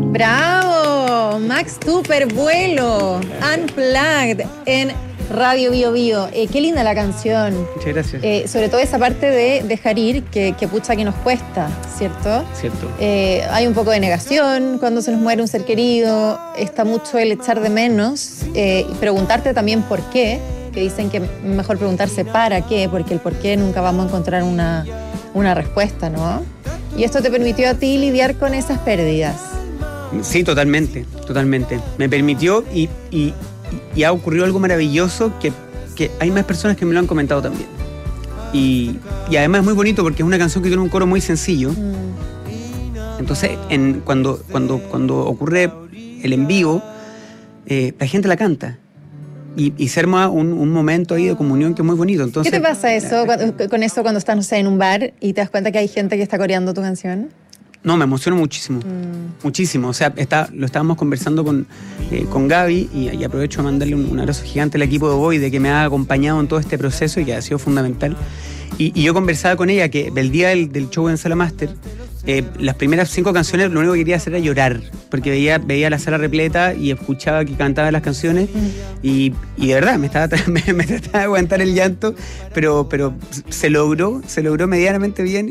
¡Bravo! Max Supervuelo, Unplugged en Radio Bio Bio. Qué linda la canción. Muchas gracias. Sobre todo esa parte de dejar ir, que pucha que nos cuesta, ¿cierto? Cierto. Hay un poco de negación cuando se nos muere un ser querido, está mucho el echar de menos, y preguntarte también por qué, que dicen que es mejor preguntarse para qué, porque el por qué nunca vamos a encontrar una respuesta, ¿no? Y esto te permitió a ti lidiar con esas pérdidas. Sí, totalmente. Me permitió y ha ocurrido algo maravilloso que hay más personas que me lo han comentado también. Y además es muy bonito porque es una canción que tiene un coro muy sencillo. Entonces, cuando ocurre el en vivo, la gente la canta. Y se arma un momento ahí de comunión que es muy bonito. Entonces, ¿qué te pasa con eso cuando estás, no sé, en un bar y te das cuenta que hay gente que está coreando tu canción? No, me emociono muchísimo. Muchísimo. O sea, lo estábamos conversando con Gaby y aprovecho a mandarle un abrazo gigante al equipo de Boy de que me ha acompañado en todo este proceso y que ha sido fundamental. Y yo conversaba con ella que el día del show en Sala Master, las primeras 5 canciones lo único que quería hacer era llorar, porque veía la sala repleta y escuchaba que cantaba las canciones y de verdad me trataba de aguantar el llanto, pero se logró medianamente bien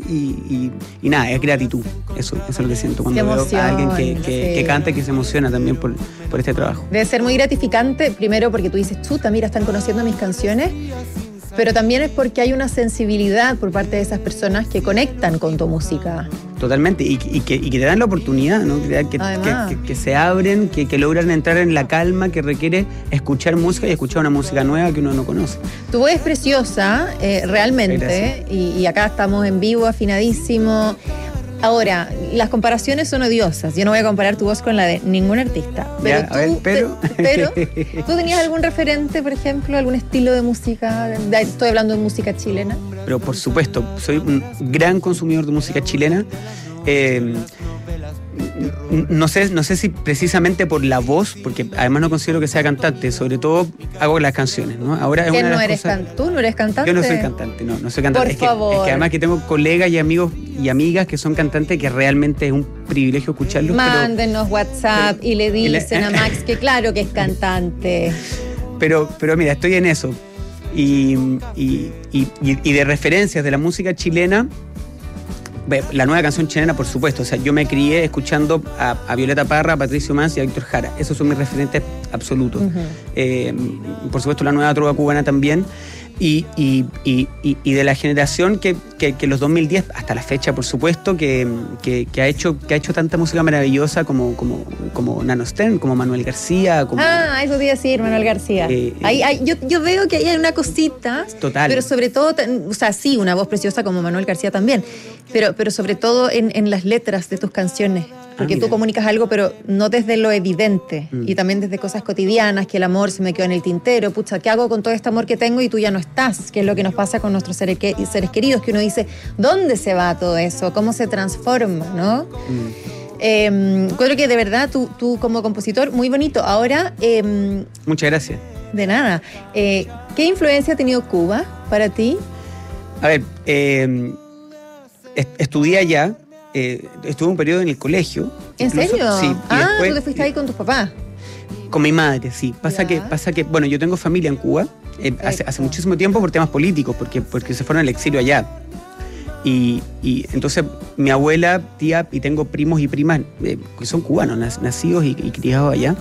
y nada, es gratitud. Eso es lo que siento cuando veo a alguien que canta y que se emociona también por este trabajo. Debe ser muy gratificante, primero porque tú dices, chuta, mira, están conociendo mis canciones, pero también es porque hay una sensibilidad por parte de esas personas que conectan con tu música. Totalmente, y que te dan la oportunidad, ¿no? Que se abren, que logran entrar en la calma que requiere escuchar música y escuchar una música nueva que uno no conoce. Tu voz es preciosa, realmente, y acá estamos en vivo, afinadísimo. Ahora, las comparaciones son odiosas. Yo no voy a comparar tu voz con la de ningún artista. Pero ¿tú tenías algún referente, por ejemplo, algún estilo de música? Estoy hablando de música chilena. Pero por supuesto, soy un gran consumidor de música chilena. No sé si precisamente por la voz, porque además no considero que sea cantante, sobre todo hago las canciones, ¿no? Ahora es una de las cosas... ¿Tú no eres cantante? Yo no soy cantante, no soy cantante. Por favor. Es que además que tengo colegas y amigos y amigas que son cantantes, que realmente es un privilegio escucharlos. Mándenos WhatsApp y le dicen a Max que claro que es cantante. Pero mira, estoy en eso. Y de referencias de la música chilena, la nueva canción chilena, por supuesto. O sea, yo me crié escuchando a Violeta Parra, a Patricio Manz y a Víctor Jara. Esos son mis referentes absolutos. Por supuesto, la nueva trova cubana también. Y de la generación que los 2010 hasta la fecha, por supuesto, que ha hecho tanta música maravillosa como Nano Stern, como Manuel García. Eso te iba a decir, Manuel García. Yo veo que ahí hay una cosita. Total. Pero sobre todo, o sea, sí, una voz preciosa como Manuel García también. Pero sobre todo en las letras de tus canciones. Porque tú comunicas algo, pero no desde lo evidente. Y también desde cosas cotidianas, que el amor se me quedó en el tintero. Pucha, ¿qué hago con todo este amor que tengo y tú ya no estás? Que es lo que nos pasa con nuestros seres queridos, que uno dice, ¿dónde se va todo eso? ¿Cómo se transforma? ¿No? Creo que de verdad tú como compositor, muy bonito. Ahora... Muchas gracias. De nada. ¿Qué influencia ha tenido Cuba para ti? A ver, estudié allá. Estuve un periodo en el colegio. ¿En serio? Sí. Después, ¿tú te fuiste ahí con tus papás? Con mi madre, sí. Pasa que, bueno, yo tengo familia en Cuba hace muchísimo tiempo por temas políticos, porque se fueron al exilio allá. Y entonces mi abuela, tía, y tengo primos y primas que son cubanos, nacidos y criados allá.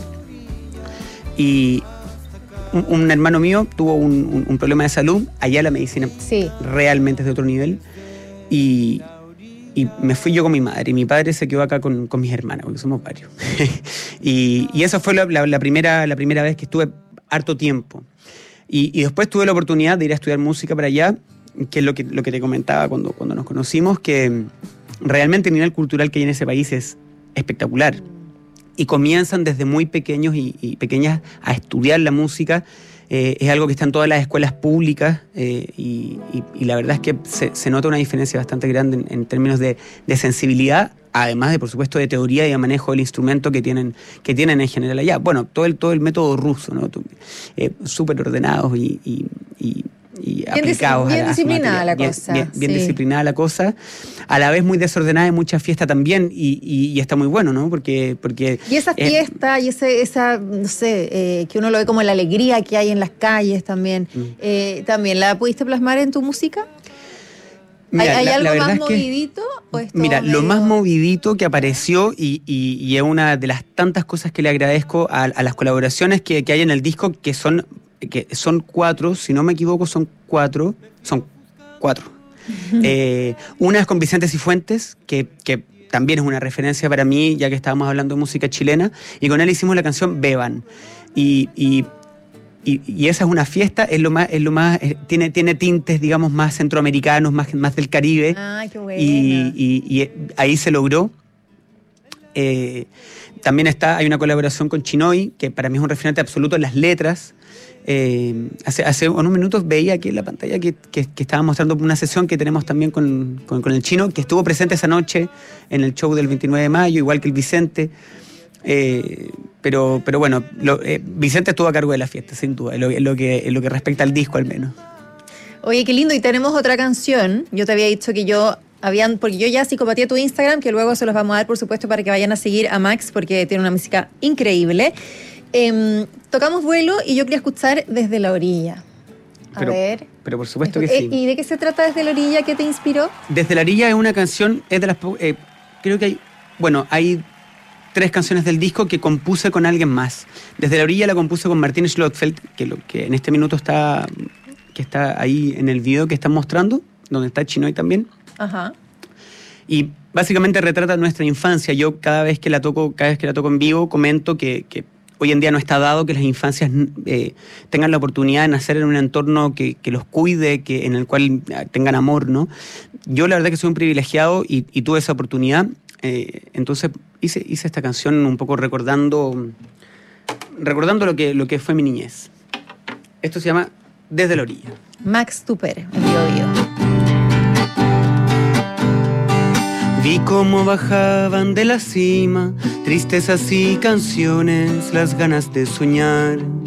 Y un hermano mío tuvo un problema de salud. Allá la medicina realmente es de otro nivel. Y me fui yo con mi madre, y mi padre se quedó acá con mis hermanas, porque somos varios. y esa fue la primera vez que estuve harto tiempo. Y después tuve la oportunidad de ir a estudiar música para allá, que es lo que te comentaba cuando nos conocimos, que realmente el nivel cultural que hay en ese país es espectacular. Y comienzan desde muy pequeños y pequeñas a estudiar la música. Es algo que está en todas las escuelas públicas y la verdad es que se nota una diferencia bastante grande en términos de sensibilidad, además de, por supuesto, de teoría y de manejo del instrumento que tienen en general allá. Bueno, todo el método ruso, ¿no? Súper ordenados y y aplicados bien disciplinada la cosa. Bien disciplinada la cosa, a la vez muy desordenada y mucha fiesta también, y está muy bueno, ¿no? Porque y esa fiesta y esa no sé, que uno lo ve como la alegría que hay en las calles también, ¿también la pudiste plasmar en tu música? Mira, ¿Hay algo la más es movidito? Mira, lo más movidito que apareció, y es una de las tantas cosas que le agradezco a las colaboraciones que hay en el disco, que son 4, si no me equivoco, son cuatro. Una es con Vicente Cifuentes, que también es una referencia para mí, ya que estábamos hablando de música chilena, y con él hicimos la canción Beban. Y esa es una fiesta, tiene tintes, digamos, más centroamericanos, más del Caribe. Ah, qué bueno. Y ahí se logró. También hay una colaboración con Chinoy, que para mí es un referente absoluto en las letras. Hace unos minutos veía aquí en la pantalla que estaba mostrando una sesión que tenemos también con el Chino, que estuvo presente esa noche en el show del 29 de mayo, igual que el Vicente. Pero bueno, Vicente estuvo a cargo de la fiesta, sin duda, en lo que respecta al disco al menos. Oye, qué lindo, y tenemos otra canción. Yo te había dicho que porque yo ya psicopateé tu Instagram, que luego se los vamos a dar, por supuesto, para que vayan a seguir a Max, porque tiene una música increíble. Tocamos Vuelo y yo quería escuchar Desde la Orilla. Pero por supuesto que sí. ¿Y de qué se trata Desde la Orilla? ¿Qué te inspiró? Desde la Orilla es una canción, es de las creo que hay 3 canciones del disco que compuse con alguien más. Desde la Orilla la compuse con Martín Schlotfeld, que en este minuto está ahí en el video que están mostrando, donde está Chinoy también. Ajá. Y básicamente retrata nuestra infancia. Yo cada vez que la toco en vivo, comento que hoy en día no está dado que las infancias tengan la oportunidad de nacer en un entorno que los cuide, en el cual tengan amor, ¿no? Yo la verdad que soy un privilegiado y tuve esa oportunidad. Entonces hice esta canción un poco recordando lo que fue mi niñez. Esto se llama Desde la Orilla. Max Tupper, en Bio. Vi cómo bajaban de la cima, tristezas y canciones, las ganas de soñar.